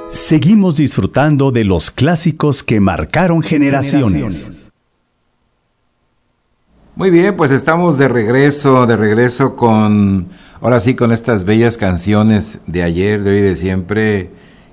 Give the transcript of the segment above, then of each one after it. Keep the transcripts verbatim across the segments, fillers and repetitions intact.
Seguimos disfrutando de los clásicos que marcaron generaciones. Muy bien, pues estamos de regreso, de regreso con, ahora sí, con estas bellas canciones de ayer, de hoy y de siempre,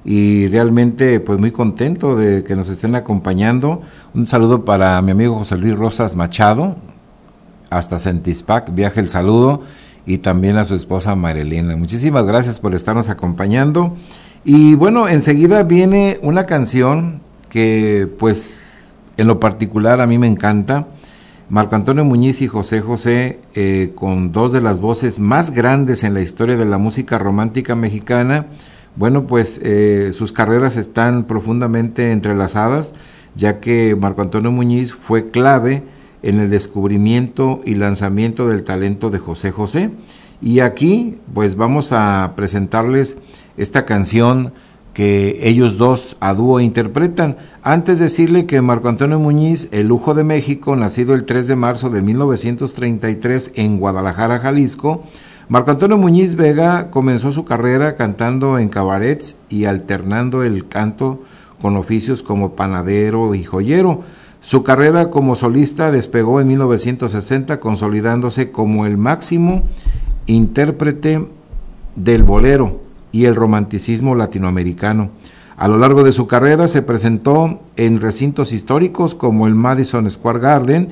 y realmente pues muy contento de que nos estén acompañando. Un saludo para mi amigo José Luis Rosas Machado, hasta Centispac, viaje el saludo, y también a su esposa Marilena. Muchísimas gracias por estarnos acompañando. Y bueno, enseguida viene una canción que pues en lo particular a mí me encanta. Marco Antonio Muñiz y José José, eh, con dos de las voces más grandes en la historia de la música romántica mexicana. Bueno, pues eh, sus carreras están profundamente entrelazadas, ya que Marco Antonio Muñiz fue clave en el descubrimiento y lanzamiento del talento de José José. Y aquí pues vamos a presentarles esta canción que ellos dos a dúo interpretan. Antes decirle que Marco Antonio Muñiz, el lujo de México, nacido el tres de marzo de mil novecientos treinta y tres en Guadalajara, Jalisco, Marco Antonio Muñiz Vega comenzó su carrera cantando en cabarets y alternando el canto con oficios como panadero y joyero. Su carrera como solista despegó en mil novecientos sesenta, consolidándose como el máximo intérprete del bolero y el romanticismo latinoamericano. A lo largo de su carrera se presentó en recintos históricos como el Madison Square Garden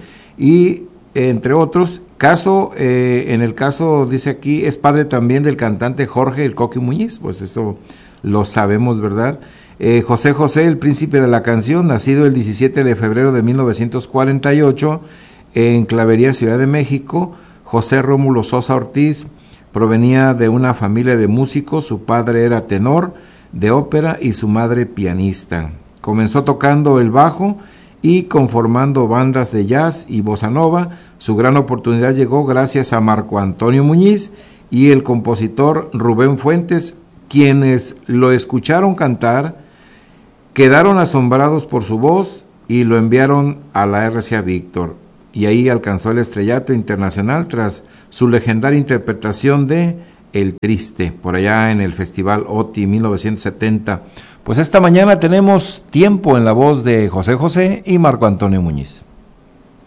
y entre otros. Caso, eh, en el caso, dice aquí, es padre también del cantante Jorge el Coqui Muñiz, pues eso lo sabemos, ¿verdad? Eh, José José, el príncipe de la canción, nacido el diecisiete de febrero de mil novecientos cuarenta y ocho en Clavería, Ciudad de México. José Rómulo Sosa Ortiz provenía de una familia de músicos, su padre era tenor de ópera y su madre pianista. Comenzó tocando el bajo y conformando bandas de jazz y bossa nova. Su gran oportunidad llegó gracias a Marco Antonio Muñiz y el compositor Rubén Fuentes, quienes lo escucharon cantar, quedaron asombrados por su voz y lo enviaron a la R C A Víctor. Y ahí alcanzó el estrellato internacional tras su legendaria interpretación de El Triste, por allá en el Festival O T I mil novecientos setenta. Pues esta mañana tenemos Tiempo en la voz de José José y Marco Antonio Muñiz.